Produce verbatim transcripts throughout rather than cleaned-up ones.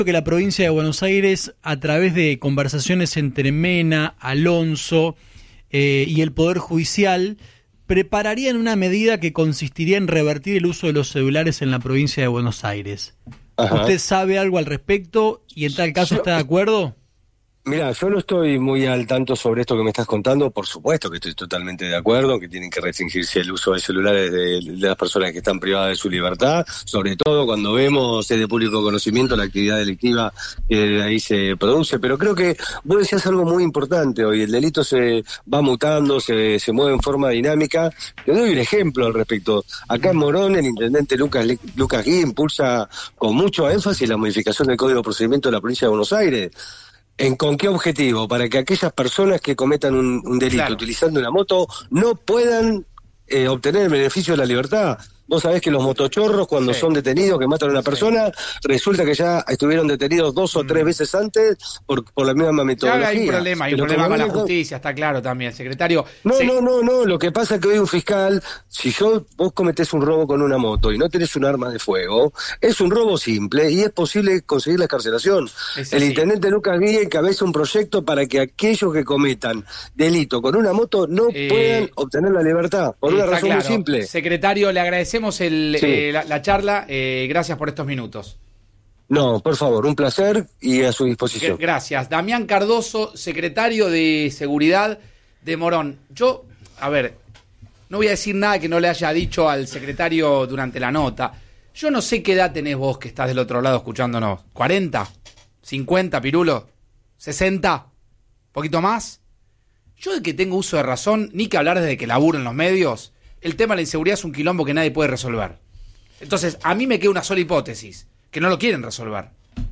que la provincia de Buenos Aires, a través de conversaciones entre Mena, Alonso eh, y el Poder Judicial, prepararían una medida que consistiría en revertir el uso de los celulares en la provincia de Buenos Aires. Ajá. ¿Usted sabe algo al respecto y en tal caso está de acuerdo? Mira, yo no estoy muy al tanto sobre esto que me estás contando. Por supuesto que estoy totalmente de acuerdo, que tienen que restringirse el uso de celulares de, de las personas que están privadas de su libertad, sobre todo cuando vemos, es de público conocimiento, la actividad delictiva que ahí se produce. Pero creo que vos decías algo muy importante hoy, el delito se va mutando, se, se mueve en forma dinámica. Te doy un ejemplo al respecto. Acá en Morón, el intendente Lucas, Lucas Gui impulsa con mucho énfasis la modificación del Código de Procedimiento de la provincia de Buenos Aires. ¿En con qué objetivo? Para que aquellas personas que cometan un, un delito claro. utilizando una moto no puedan eh, obtener el beneficio de la libertad. Vos sabés que los motochorros, cuando sí. son detenidos, que matan a una persona, sí. resulta que ya estuvieron detenidos dos o tres veces antes por, por la misma metodología. Claro, hay un problema, hay un problema con la justicia, está claro también, secretario. No, se... no, no, no, lo que pasa es que hoy un fiscal, si yo, vos cometés un robo con una moto y no tenés un arma de fuego, es un robo simple y es posible conseguir la excarcelación. Es El intendente Lucas Guía encabeza un proyecto para que aquellos que cometan delito con una moto no eh... puedan obtener la libertad, por una razón claro. muy simple. Secretario, le agradecemos El, sí. eh, la, la charla, eh, gracias por estos minutos. No, por favor, un placer y a su disposición. Gracias. Damián Cardoso, secretario de Seguridad de Morón. Yo, a ver, no voy a decir nada que no le haya dicho al secretario durante la nota. Yo no sé qué edad tenés vos que estás del otro lado escuchándonos. ¿cuarenta? ¿cincuenta, Pirulo? ¿sesenta? ¿Poquito más? Yo de que tengo uso de razón, ni que hablar desde que laburo en los medios, el tema de la inseguridad es un quilombo que nadie puede resolver. Entonces, a mí me queda una sola hipótesis, que no lo quieren resolver.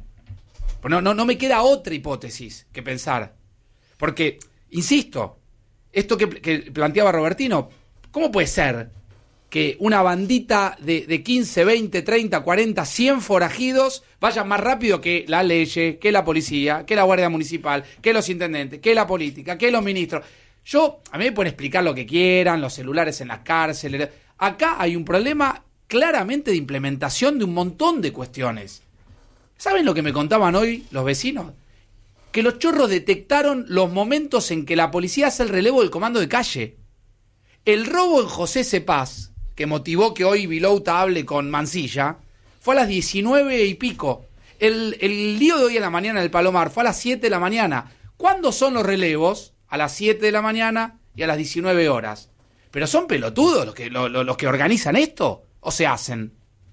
No, no, no me queda otra hipótesis que pensar. Porque, insisto, esto que, que planteaba Robertino, ¿cómo puede ser que una bandita de, de quince, veinte, treinta, cuarenta, cien forajidos vayan más rápido que la ley, que la policía, que la Guardia Municipal, que los intendentes, que la política, que los ministros? Yo, a mí me pueden explicar lo que quieran, los celulares en las cárceles. Acá hay un problema claramente de implementación de un montón de cuestiones. ¿Saben lo que me contaban hoy los vecinos? Que los chorros detectaron los momentos en que la policía hace el relevo del comando de calle. El robo en José Cepaz, que motivó que hoy Vilouta hable con Mansilla, fue a las diecinueve y pico. El, el lío de hoy en la mañana del Palomar fue a las siete de la mañana. ¿Cuándo son los relevos? A las siete de la mañana y a las diecinueve horas. ¿Pero son pelotudos los que, lo, lo, los que organizan esto? ¿O se hacen?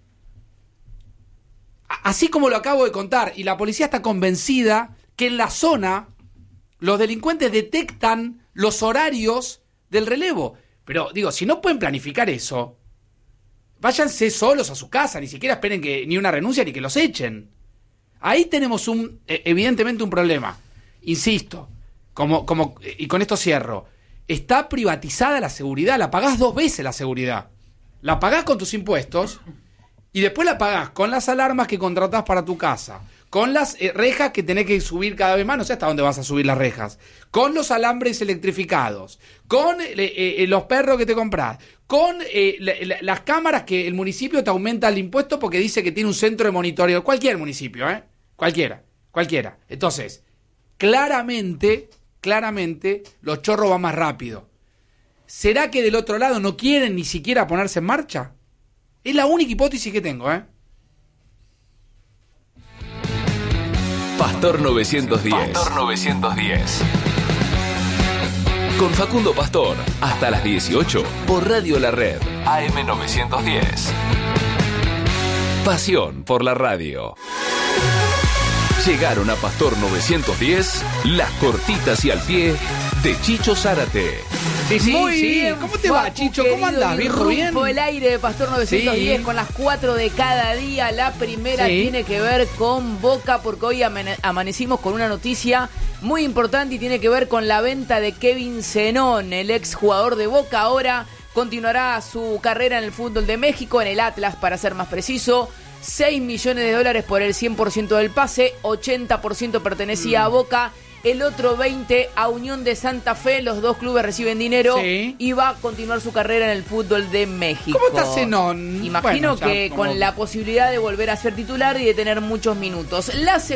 A, así como lo acabo de contar, y la policía está convencida que en la zona los delincuentes detectan los horarios del relevo. Pero, digo, si no pueden planificar eso, váyanse solos a su casa, ni siquiera esperen que ni una renuncia ni que los echen. Ahí tenemos un evidentemente un problema. Insisto, Como, como, y con esto cierro, está privatizada la seguridad, la pagás dos veces la seguridad. La pagás con tus impuestos y después la pagás con las alarmas que contratás para tu casa, con las eh, rejas que tenés que subir cada vez más, no sé hasta dónde vas a subir las rejas, con los alambres electrificados, con eh, eh, los perros que te comprás, con eh, la, la, las cámaras que el municipio te aumenta el impuesto porque dice que tiene un centro de monitoreo, cualquier municipio, ¿eh? Cualquiera, cualquiera. Entonces, claramente... Claramente, los chorros van más rápido. ¿Será que del otro lado no quieren ni siquiera ponerse en marcha? Es la única hipótesis que tengo, ¿eh? Pastor novecientos diez. Pastor novecientos diez. Con Facundo Pastor, hasta las dieciocho, por Radio La Red, A M novecientos diez. Pasión por la radio. Llegaron a Pastor novecientos diez las cortitas y al pie de Chicho Zárate. Sí, sí, Muy sí. bien, ¿Cómo te va, Chicho? ¿Cómo andás, viejo? ¿Bien? Rumbo el aire de Pastor novecientos diez Sí. con las cuatro de cada día. La primera Sí. tiene que ver con Boca, porque hoy amane- amanecimos con una noticia muy importante y tiene que ver con la venta de Kevin Zenón, el ex jugador de Boca. Ahora continuará su carrera en el fútbol de México, en el Atlas, para ser más preciso. seis millones de dólares por el cien por ciento del pase, ochenta por ciento pertenecía mm. a Boca. el otro veinte a Unión de Santa Fe. Los dos clubes reciben dinero Sí. y va a continuar su carrera en el fútbol de México. ¿Cómo está Zenón? Imagino Bueno, ya que como- con la posibilidad de volver a ser titular y de tener muchos minutos. La